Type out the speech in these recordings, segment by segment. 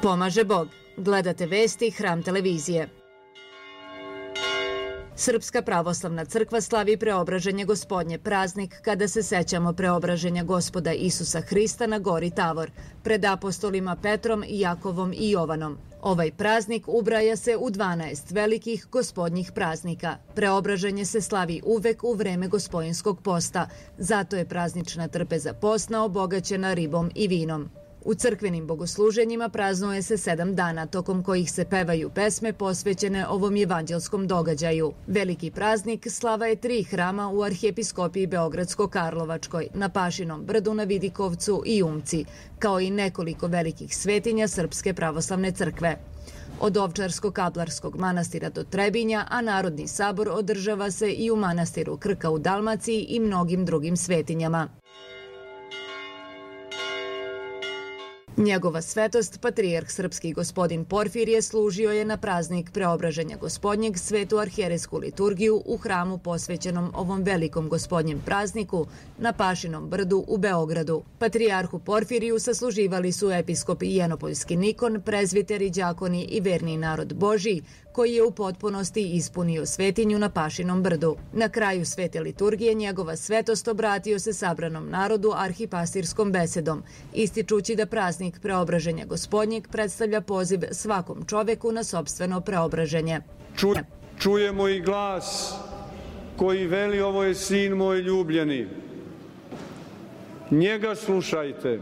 Pomaže Bog. Gledate vesti Hram televizije. Srpska pravoslavna crkva slavi Preobraženje Gospodnje, praznik kada se sećamo Preobraženja Gospoda Isusa Hrista na gori Tavor, pred apostolima Petrom, Jakovom i Jovanom. Ovaj praznik ubraja se u 12 velikih gospodnjih praznika. Preobraženje se slavi uvek u vreme Gospodinskog posta, zato je praznična trpeza postna obogaćena ribom i vinom. U crkvenim bogosluženjima praznuje se 7 dana, tokom kojih se pevaju pesme posvećene ovom evanđelskom događaju. Veliki praznik slava je 3 hrama u arhijepiskopiji Beogradsko-Karlovačkoj, na Pašinom brdu, na Vidikovcu i Umci, kao i nekoliko velikih svetinja Srpske pravoslavne crkve. Od Ovčarsko-Kablarskog manastira do Trebinja, a Narodni sabor održava se i u manastiru Krka u Dalmaciji i mnogim drugim svetinjama. Njegova svetost, patrijarh srpski gospodin Porfirije, služio je na praznik Preobraženja Gospodnjeg svetu arhijerejsku liturgiju u hramu posvećenom ovom velikom gospodnjem prazniku na Pašinom brdu u Beogradu. Patrijarhu Porfiriju sasluživali su episkop Jenopoljski Nikon, prezviteri, đakoni i verni narod Božiji, koji je u potpunosti ispunio svetinju na Pašinom brdu. Na kraju svete liturgije njegova svetost obratio se sabranom narodu arhipastirskom besedom, ističući da praznik Preobraženja Gospodnjeg predstavlja poziv svakom čoveku na sopstveno preobraženje. Čujemo i glas koji veli: ovo je sin moj ljubljeni. Njega slušajte.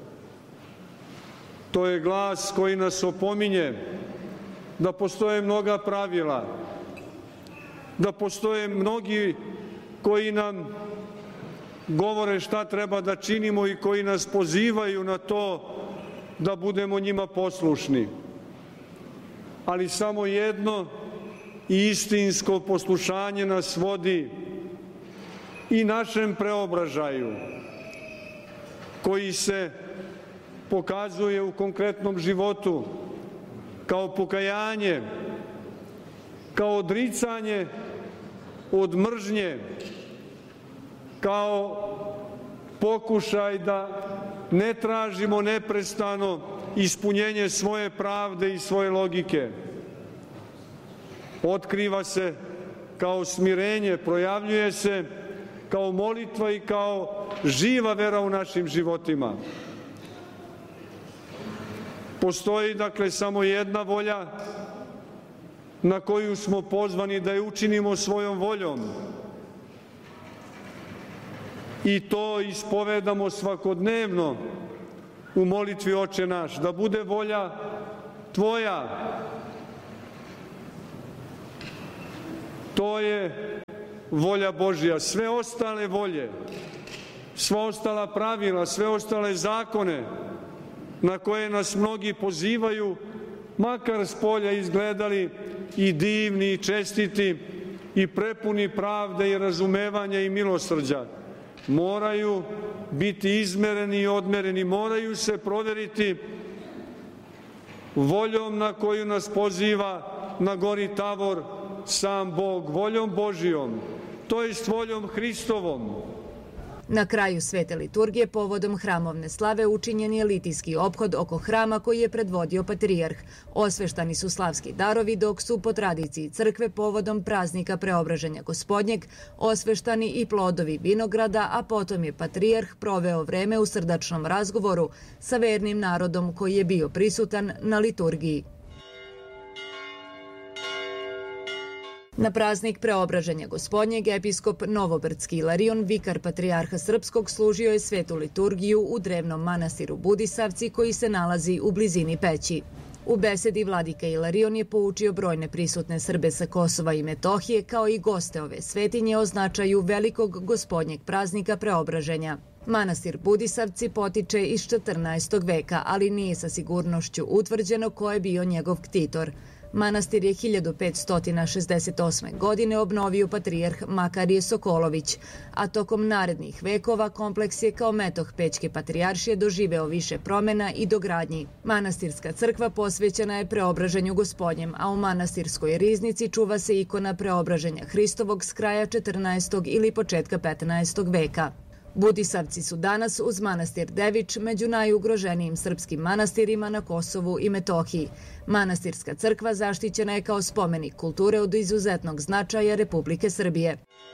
To je glas koji nas opominje da postoje mnoga pravila, da postoje mnogi koji nam govore šta treba da činimo i koji nas pozivaju na to da budemo njima poslušni. Ali samo jedno i istinsko poslušanje nas vodi i našem preobražaju, koji se pokazuje u konkretnom životu kao pokajanje, kao odricanje od mržnje, kao pokušaj da ne tražimo neprestano ispunjenje svoje pravde i svoje logike. Otkriva se kao smirenje, projavljuje se kao molitva i kao živa vera u našim životima. Postoji, dakle, samo jedna volja na koju smo pozvani da je učinimo svojom voljom. I to ispovedamo svakodnevno u molitvi Oče naš, da bude volja Tvoja. To je volja Božja. Sve ostale volje, sva ostala pravila, sve ostale zakone na koje nas mnogi pozivaju, makar s polja izgledali i divni i čestiti i prepuni pravde i razumevanja i milosrđa, moraju biti izmereni i odmereni, moraju se proveriti voljom na koju nas poziva na gori Tavor sam Bog, voljom Božijom, to jest voljom Hristovom. Na kraju svete liturgije povodom hramovne slave učinjen je litijski ophod oko hrama koji je predvodio patrijarh. Osveštani su slavski darovi, dok su po tradiciji crkve povodom praznika Preobraženja Gospodnjeg osveštani i plodovi vinograda, a potom je patrijarh proveo vreme u srdačnom razgovoru sa vernim narodom koji je bio prisutan na liturgiji. Na praznik Preobraženja Gospodnjeg episkop Novobrdski Ilarion, vikar patrijarha srpskog, služio je svetu liturgiju u drevnom manastiru Budisavci koji se nalazi u blizini Peći. U besedi vladika Ilarion je poučio brojne prisutne Srbe sa Kosova i Metohije, kao i goste ove svetinje, o značaju velikog gospodnjeg praznika Preobraženja. Manastir Budisavci potiče iz 14. veka, ali nije sa sigurnošću utvrđeno ko je bio njegov ktitor. Manastir je 1568. godine obnovio patrijarh Makarije Sokolović, a tokom narednih vekova kompleks je kao metoh Pećke patrijaršije doživeo više promena i dogradnji. Manastirska crkva posvećena je Preobraženju Gospodnjem, a u manastirskoj riznici čuva se ikona Preobraženja Hristovog s kraja 14. ili početka 15. veka. Budisavci su danas uz manastir Devič među najugroženijim srpskim manastirima na Kosovu i Metohiji. Manastirska crkva zaštićena je kao spomenik kulture od izuzetnog značaja Republike Srbije.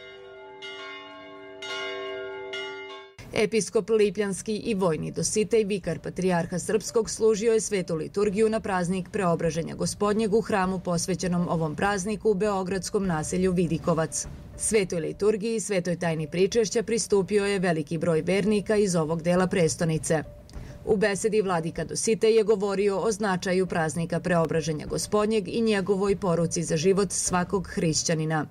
Episkop Lipljanski i vojni dositej, vikar patrijarha srpskog, služio je svetu liturgiju na praznik Preobraženja Gospodnjeg u hramu posvećenom ovom prazniku u beogradskom naselju Vidikovac. Svetoj liturgiji i svetoj tajni pričešća pristupio je veliki broj vernika iz ovog dela prestonice. U besedi vladika dositej je govorio o značaju praznika Preobraženja Gospodnjeg i njegovoj poruci za život svakog hrišćanina.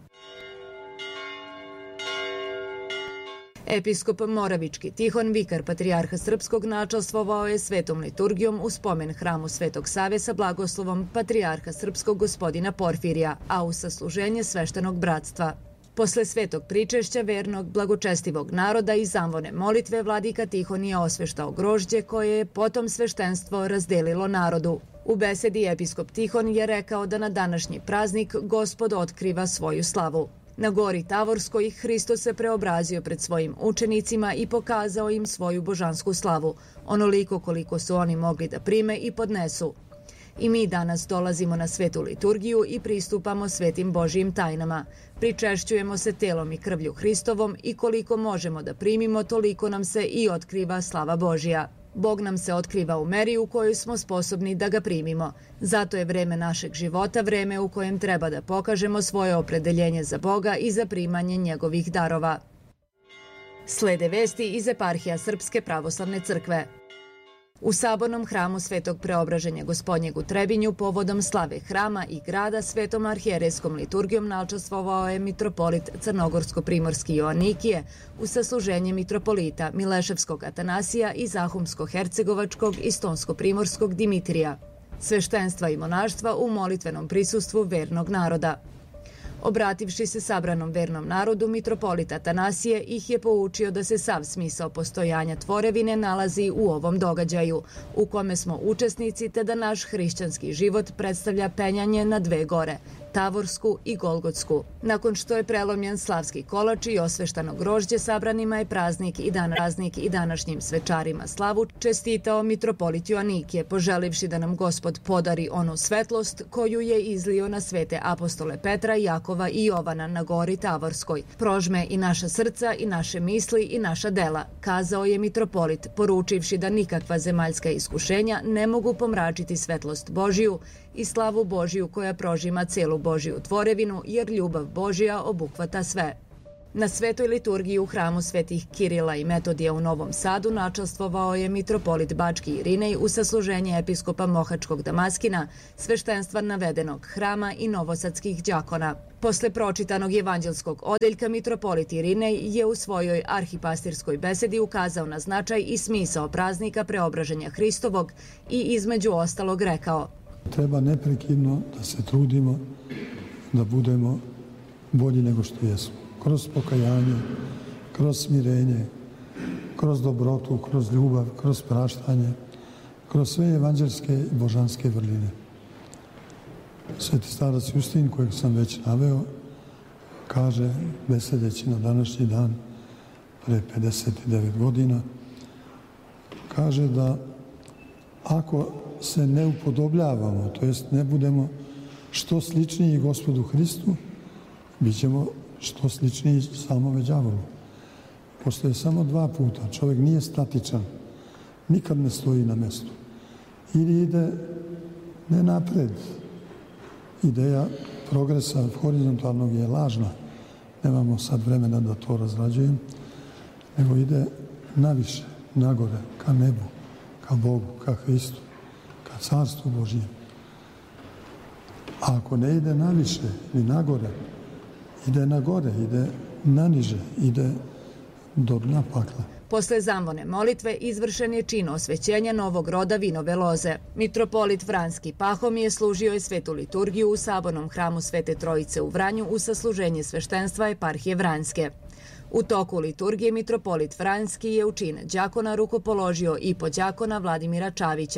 Episkop Moravički Tihon, vikar patrijarha srpskog, načastvovao je svetom liturgijom u spomen hramu Svetog Save sa blagoslovom patrijarha srpskog gospodina Porfirija, a u sasluženje sveštenog bratstva. Posle svetog pričešća vernog blagočestivog naroda i zamvone molitve, vladika Tihon je osveštao grožđe koje je potom sveštenstvo razdelilo narodu. U besedi episkop Tihon je rekao da na današnji praznik Gospod otkriva svoju slavu. Na gori Tavorskoj Hristos se preobrazio pred svojim učenicima i pokazao im svoju božansku slavu, onoliko koliko su oni mogli da prime i podnesu. I mi danas dolazimo na svetu liturgiju i pristupamo svetim Božijim tajnama. Pričešćujemo se telom i krvlju Hristovom i koliko možemo da primimo, toliko nam se i otkriva slava Božija. Bog nam se otkriva u meri u kojoj smo sposobni da ga primimo. Zato je vreme našeg života vreme u kojem treba da pokažemo svoje opredeljenje za Boga i za primanje njegovih darova. Slede vesti iz eparhija Srpske pravoslavne crkve. U sabornom hramu Svetog Preobraženja Gospodnjeg u Trebinju povodom slave hrama i grada svetom arhijerejskom liturgijom načastvovao je mitropolit Crnogorsko-primorski Joanikije u sasluženje mitropolita Mileševskog Atanasija i Zahumsko-hercegovačkog i Stonsko-primorskog Dimitrija, sveštenstva i monaštva u molitvenom prisustvu vernog naroda. Obrativši se sabranom vernom narodu, mitropolit Atanasije ih je poučio da se sav smisao postojanja tvorevine nalazi u ovom događaju, u kome smo učesnici, te da naš hrišćanski život predstavlja penjanje na dve gore, Tavorsku i Golgotsku. Nakon što je prelomljen slavski kolač i osveštano grožđe, sabranima je praznik i današnjim svečarima slavu čestitao mitropolit Joanikije, poželivši da nam Gospod podari onu svetlost koju je izlio na svete apostole Petra, Jakova i Jovana na gori Tavorskoj. Prožme i naša srca i naše misli i naša dela, kazao je mitropolit, poručivši da nikakva zemaljska iskušenja ne mogu pomračiti svetlost Božiju i slavu Božiju koja prožima celu Božiju tvorevinu, jer ljubav Božija obuhvata sve. Na svetoj liturgiji u hramu svetih Kirila i Metodija u Novom Sadu načastvovao je mitropolit Bački Irinej u sasluženje episkopa Mohačkog Damaskina, sveštenstva navedenog hrama i novosadskih đakona. Posle pročitanog evanđelskog odeljka, mitropolit Irinej je u svojoj arhipastirskoj besedi ukazao na značaj i smisao praznika Preobraženja Hristovog i između ostalog rekao: treba neprekidno da se trudimo da budemo bolji nego što jesmo. Kroz pokajanje, kroz smirenje, kroz dobrotu, kroz ljubav, kroz praštanje, kroz sve evanđelske i božanske vrline. Sveti starac Justin, kojeg sam već naveo, kaže, besedeći na današnji dan, pre 59 godina, kaže da ako se ne upodobljavamo, to jest ne budemo što sličniji Gospodu Hristu, bit ćemo što sličniji samome đavolu. Postoje samo dva puta. Čovjek nije statičan, nikad ne stoji na mestu. Ili ide ne napred. Ideja progresa horizontalnog je lažna. Nemamo sad vremena da to razrađujem, nego ide naviše, nagore, ka nebu, ka Bogu, ka Hristu, ka Carstvu Božijem. A ako ne ide naviše ni nagore, ide na gore, ide na niže, ide do dna pakla. Posle zamvone molitve izvršen je čin osvećenja novog roda vinove loze. Mitropolit Vranski Pahomije služio je svetu liturgiju u sabornom hramu Svete Trojice u Vranju u sasluženje sveštenstva eparhije Vranjske. U toku liturgije mitropolit Vranjski je u čin đakona rukopoložio i podđakona Vladimira Čavića.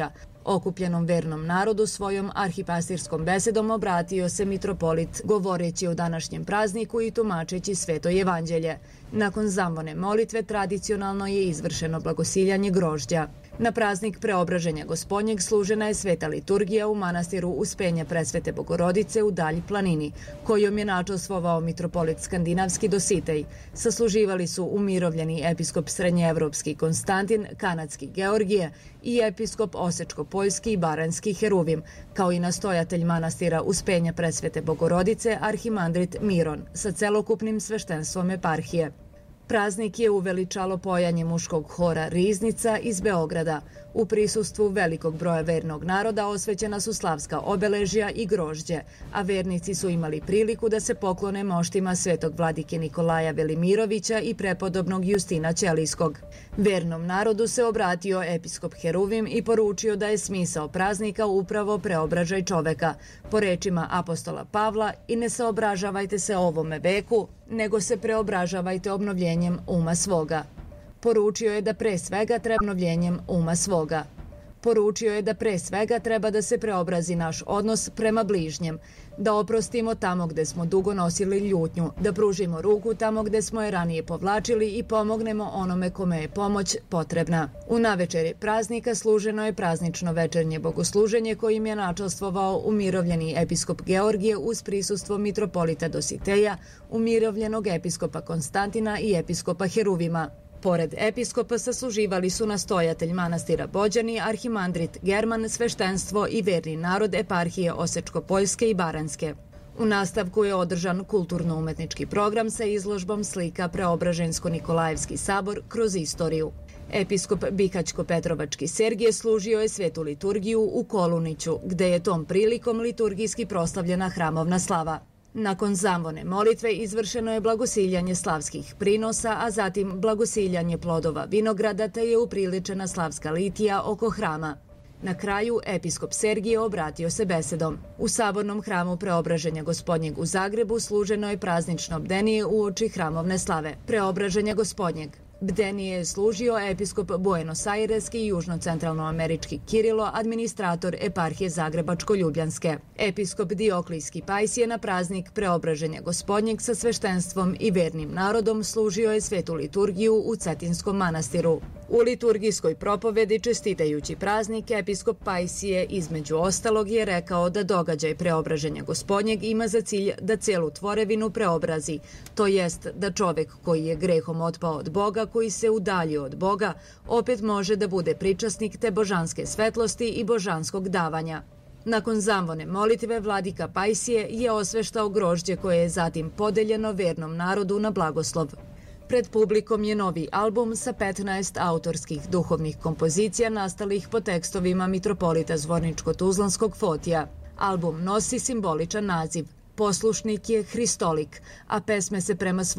Okupljenom vernom narodu svojom arhipastirskom besedom obratio se mitropolit, govoreći o današnjem prazniku i tumačeći Sveto evanđelje. Nakon zamvone molitve tradicionalno je izvršeno blagosiljanje grožđa. Na praznik Preobraženja Gospodnjeg služena je sveta liturgija u manastiru Uspenja Presvete Bogorodice u Dalj planini, kojom je načastvovao mitropolit Skandinavski Dositej. Sasluživali su umirovljeni episkop Srednjeevropski Konstantin, kanadski Georgije i episkop Osečko-Poljski i Baranjski Heruvim, kao i nastojatelj manastira Uspenja Presvete Bogorodice arhimandrit Miron sa celokupnim sveštenstvom eparhije. Praznik je uveličalo pojanje muškog hora Riznica iz Beograda. U prisustvu velikog broja vernog naroda osvećena su slavska obeležja i grožđe, a vernici su imali priliku da se poklone moštima svetog vladike Nikolaja Velimirovića i prepodobnog Justina Ćelijskog. Vernom narodu se obratio episkop Heruvim i poručio da je smisao praznika upravo preobražaj čoveka. Po rečima apostola Pavla, i ne saobražavajte se ovome veku, nego se preobražavajte obnovljenjem uma svoga. Poručio je da pre svega treba obnovljenjem uma svoga. Poručio je da pre svega treba da se preobrazi naš odnos prema bližnjem, da oprostimo tamo gde smo dugo nosili ljutnju, da pružimo ruku tamo gde smo je ranije povlačili i pomognemo onome kome je pomoć potrebna. U navečeri praznika služeno je praznično večernje bogosluženje kojim je načastvovao umirovljeni episkop Georgije uz prisustvo mitropolita Dositeja, umirovljenog episkopa Konstantina i episkopa Heruvima. Pored episkopa sasluživali su nastojatelj manastira Bođani, arhimandrit German, sveštenstvo i verni narod eparhije Osečko-Poljske i Baranjske. U nastavku je održan kulturno-umetnički program sa izložbom slika Preobražensko-Nikolajevski sabor kroz istoriju. Episkop Bihaćko-Petrovački Sergije služio je svetu liturgiju u Koluniću, gde je tom prilikom liturgijski proslavljena hramovna slava. Nakon zamvone molitve izvršeno je blagosiljanje slavskih prinosa, a zatim blagosiljanje plodova vinograda te je upriličena slavska litija oko hrama. Na kraju episkop Sergije obratio se besedom. U sabornom hramu Preobraženja Gospodnjeg u Zagrebu služeno je praznično bdenije uoči hramovne slave Preobraženja Gospodnjeg. Bdenije je služio episkop Buenos Aireski i južno-centralnoamerički Kirilo, administrator eparhije Zagrebačko-Ljubljanske. Episkop Dioklijski Pajsije na praznik Preobraženja Gospodnjeg sa sveštenstvom i vernim narodom služio je svetu liturgiju u Cetinskom manastiru. U liturgijskoj propovedi čestitajući praznik, episkop Pajsije između ostalog je rekao da događaj Preobraženja Gospodnjeg ima za cilj da celu tvorevinu preobrazi, to jest da čovek koji je grehom otpao od Boga, koji se udaljio od Boga, opet može da bude pričasnik te božanske svetlosti i božanskog davanja. Nakon zamvone molitve, vladika Pajsije je osveštao grožđe koje je zatim podeljeno vernom narodu na blagoslov. Pred publikom je novi album sa 15 autorskih duhovnih kompozicija nastalih po tekstovima mitropolita Zvorničko-Tuzlanskog Fotija. Album nosi simboličan naziv. Poslušnik je Hristolik, a pesme se prema